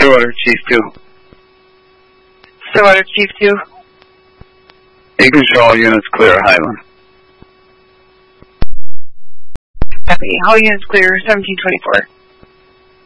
Stillwater, Chief 2. Stillwater, Chief 2. Making sure all units clear Highland. Copy. All units clear, 1724.